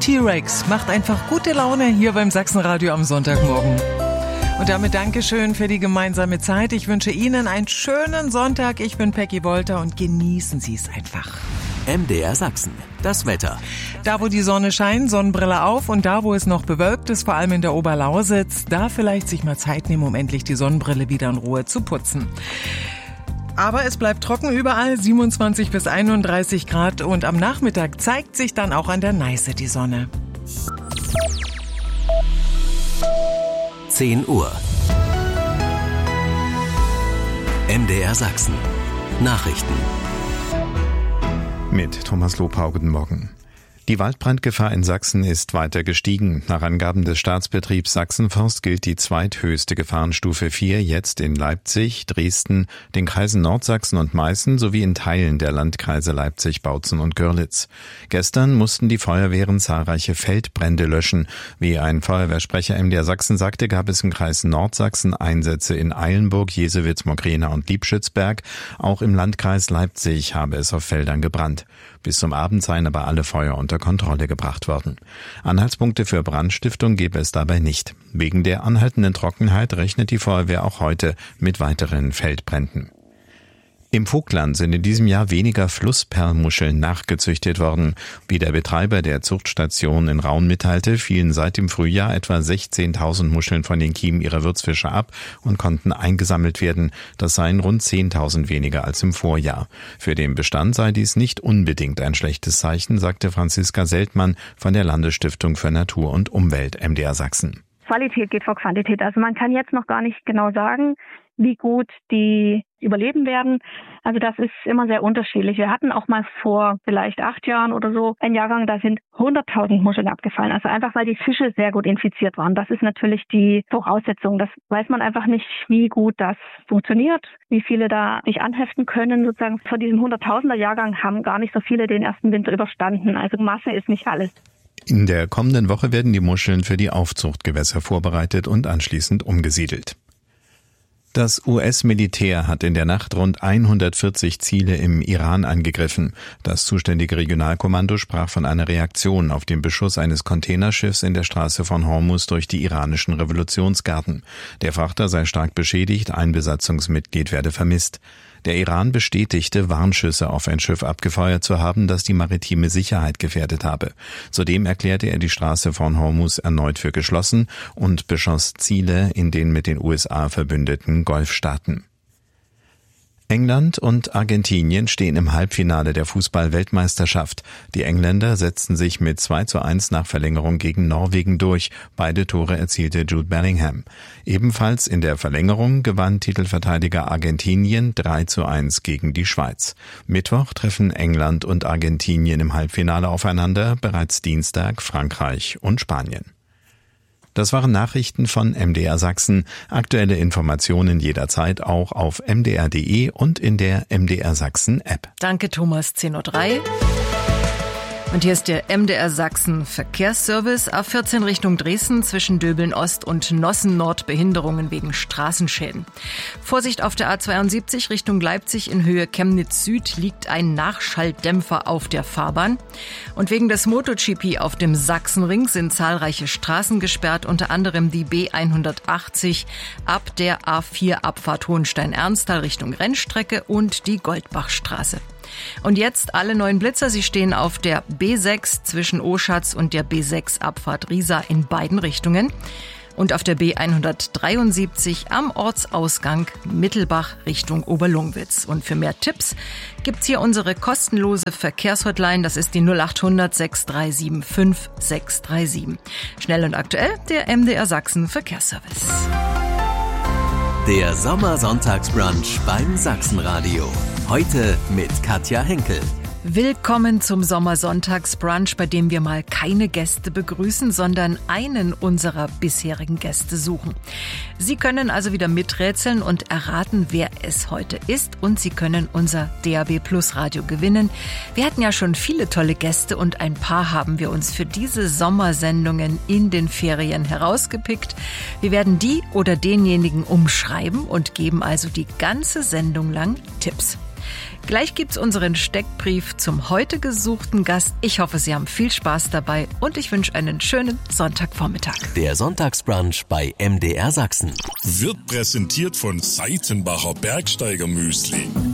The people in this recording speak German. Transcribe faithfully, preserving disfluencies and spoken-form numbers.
T-Rex macht einfach gute Laune hier beim Sachsenradio am Sonntagmorgen. Und damit Dankeschön für die gemeinsame Zeit. Ich wünsche Ihnen einen schönen Sonntag. Ich bin Peggy Wolter und genießen Sie es einfach. M D R Sachsen, das Wetter. Da, wo die Sonne scheint, Sonnenbrille auf, und da, wo es noch bewölkt ist, vor allem in der Oberlausitz, da vielleicht sich mal Zeit nehmen, um endlich die Sonnenbrille wieder in Ruhe zu putzen. Aber es bleibt trocken überall, siebenundzwanzig bis einunddreißig Grad, und am Nachmittag zeigt sich dann auch an der Neiße die Sonne. zehn Uhr. M D R Sachsen. Nachrichten. Mit Thomas Lopau, guten Morgen. Die Waldbrandgefahr in Sachsen ist weiter gestiegen. Nach Angaben des Staatsbetriebs Sachsenforst gilt die zweithöchste Gefahrenstufe vier jetzt in Leipzig, Dresden, den Kreisen Nordsachsen und Meißen sowie in Teilen der Landkreise Leipzig, Bautzen und Görlitz. Gestern mussten die Feuerwehren zahlreiche Feldbrände löschen. Wie ein Feuerwehrsprecher M D R Sachsen sagte, gab es im Kreis Nordsachsen Einsätze in Eilenburg, Jesewitz, Mogrena und Liebschützberg. Auch im Landkreis Leipzig habe es auf Feldern gebrannt. Bis zum Abend seien aber alle Feuer unter Kontrolle gebracht worden. Anhaltspunkte für Brandstiftung gebe es dabei nicht. Wegen der anhaltenden Trockenheit rechnet die Feuerwehr auch heute mit weiteren Feldbränden. Im Vogtland sind in diesem Jahr weniger Flussperlmuscheln nachgezüchtet worden. Wie der Betreiber der Zuchtstation in Raun mitteilte, fielen seit dem Frühjahr etwa sechzehntausend Muscheln von den Kiemen ihrer Wirtsfische ab und konnten eingesammelt werden. Das seien rund zehntausend weniger als im Vorjahr. Für den Bestand sei dies nicht unbedingt ein schlechtes Zeichen, sagte Franziska Seltmann von der Landesstiftung für Natur und Umwelt M D R Sachsen. Qualität geht vor Quantität. Also man kann jetzt noch gar nicht genau sagen, wie gut die überleben werden. Also das ist immer sehr unterschiedlich. Wir hatten auch mal vor vielleicht acht Jahren oder so einen Jahrgang, da sind hunderttausend Muscheln abgefallen. Also einfach, weil die Fische sehr gut infiziert waren. Das ist natürlich die Voraussetzung. Das weiß man einfach nicht, wie gut das funktioniert, wie viele da sich anheften können. Sozusagen von diesem hunderttausender Jahrgang haben gar nicht so viele den ersten Winter überstanden. Also Masse ist nicht alles. In der kommenden Woche werden die Muscheln für die Aufzuchtgewässer vorbereitet und anschließend umgesiedelt. Das U S-Militär hat in der Nacht rund hundertvierzig Ziele im Iran angegriffen. Das zuständige Regionalkommando sprach von einer Reaktion auf den Beschuss eines Containerschiffs in der Straße von Hormuz durch die iranischen Revolutionsgarden. Der Frachter sei stark beschädigt, ein Besatzungsmitglied werde vermisst. Der Iran bestätigte, Warnschüsse auf ein Schiff abgefeuert zu haben, das die maritime Sicherheit gefährdet habe. Zudem erklärte er die Straße von Hormuz erneut für geschlossen und beschoss Ziele in den mit den U S A verbündeten Golfstaaten. England und Argentinien stehen im Halbfinale der Fußball-Weltmeisterschaft. Die Engländer setzten sich mit zwei zu eins nach Verlängerung gegen Norwegen durch. Beide Tore erzielte Jude Bellingham. Ebenfalls in der Verlängerung gewann Titelverteidiger Argentinien drei zu eins gegen die Schweiz. Mittwoch treffen England und Argentinien im Halbfinale aufeinander, bereits Dienstag Frankreich und Spanien. Das waren Nachrichten von M D R Sachsen. Aktuelle Informationen jederzeit auch auf m d r punkt d e und in der M D R Sachsen App. Danke Thomas, zehn Uhr drei. Und hier ist der M D R Sachsen Verkehrsservice. A vierzehn Richtung Dresden zwischen Döbeln Ost und Nossen Nord Behinderungen wegen Straßenschäden. Vorsicht auf der A zweiundsiebzig Richtung Leipzig in Höhe Chemnitz Süd liegt ein Nachschalldämpfer auf der Fahrbahn. Und wegen des MotoGP auf dem Sachsenring sind zahlreiche Straßen gesperrt, unter anderem die B hundertachtzig ab der A vier Abfahrt Hohenstein-Ernsthal Richtung Rennstrecke und die Goldbachstraße. Und jetzt alle neuen Blitzer. Sie stehen auf der B sechs zwischen Oschatz und der B sechs Abfahrt Riesa in beiden Richtungen. Und auf der B hundertdreiundsiebzig am Ortsausgang Mittelbach Richtung Oberlungwitz. Und für mehr Tipps gibt's hier unsere kostenlose Verkehrshotline. Das ist die null acht hundert sechs drei sieben fünf sechs drei sieben. Schnell und aktuell der M D R Sachsen Verkehrsservice. Der Sommersonntagsbrunch beim Sachsenradio. Heute mit Katja Henkel. Willkommen zum Sommersonntagsbrunch, bei dem wir mal keine Gäste begrüßen, sondern einen unserer bisherigen Gäste suchen. Sie können also wieder miträtseln und erraten, wer es heute ist, und Sie können unser D A B Plus Radio gewinnen. Wir hatten ja schon viele tolle Gäste und ein paar haben wir uns für diese Sommersendungen in den Ferien herausgepickt. Wir werden die oder denjenigen umschreiben und geben also die ganze Sendung lang Tipps. Gleich gibt's unseren Steckbrief zum heute gesuchten Gast. Ich hoffe, Sie haben viel Spaß dabei und ich wünsche einen schönen Sonntagvormittag. Der Sonntagsbrunch bei M D R Sachsen wird präsentiert von Seitenbacher Bergsteiger Müsli.